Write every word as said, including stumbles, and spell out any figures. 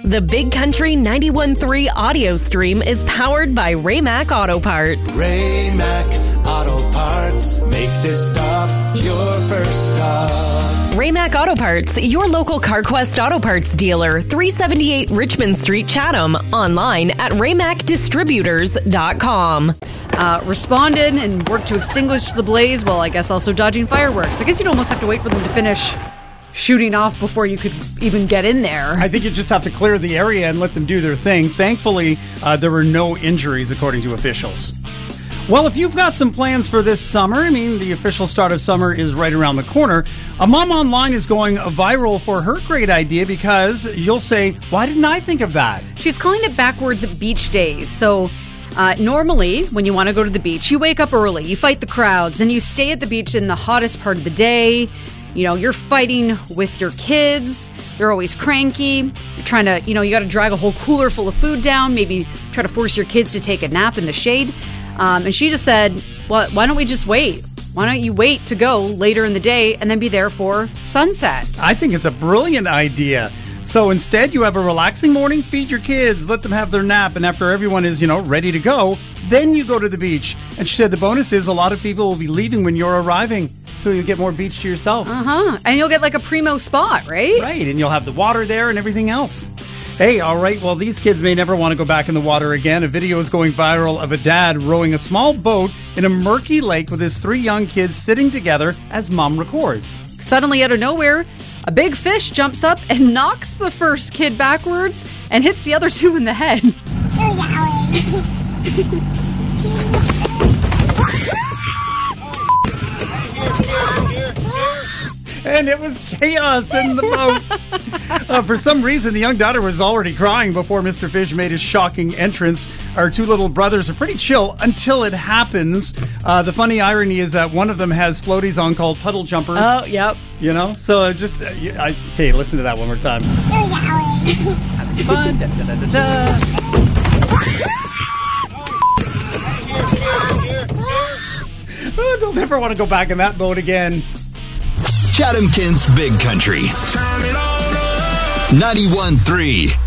The Big Country ninety-one point three audio stream is powered by Raymac Auto Parts. Raymac Auto Parts. Make this stop your first stop. Raymac Auto Parts, your local CarQuest Auto Parts dealer, three seventy-eight Richmond Street, Chatham. Online at raymac distributors dot com. Uh, responded and worked to extinguish the blaze, well, I guess also dodging fireworks. I guess you'd almost have to wait for them to finish shooting off before you could even get in there. I think you just have to clear the area and let them do their thing. Thankfully, uh, there were no injuries, according to officials. Well, if you've got some plans for this summer, I mean, the official start of summer is right around the corner. A mom online is going viral for her great idea because you'll say, why didn't I think of that? She's calling it backwards beach days. So uh, normally, when you want to go to the beach, you wake up early, you fight the crowds, and you stay at the beach in the hottest part of the day. You know, you're fighting with your kids. You're always cranky. You're trying to, you know, you got to drag a whole cooler full of food down, maybe try to force your kids to take a nap in the shade. Um, and she just said, well, why don't we just wait? Why don't you wait to go later in the day and then be there for sunset? I think it's a brilliant idea. So instead, you have a relaxing morning, feed your kids, let them have their nap, and after everyone is, you know, ready to go, then you go to the beach. And she said the bonus is a lot of people will be leaving when you're arriving, so you get more beach to yourself. Uh-huh. And you'll get like a primo spot, right? Right, and you'll have the water there and everything else. Hey, all right, well, these kids may never want to go back in the water again. A video is going viral of a dad rowing a small boat in a murky lake with his three young kids sitting together as mom records. Suddenly, out of nowhere, a big fish jumps up and knocks the first kid backwards and hits the other two in the head. And it was chaos in the boat. uh, for some reason, the young daughter was already crying before Mister Fish made his shocking entrance. Our two little brothers are pretty chill until it happens. Uh, the funny irony is that one of them has floaties on called puddle jumpers. Oh, yep. You know, so it just, uh, I, okay, listen to that one more time. Having fun, da da da da da. Oh, they'll never want to go back in that boat again. Chathamkent's Big Country. ninety-one point three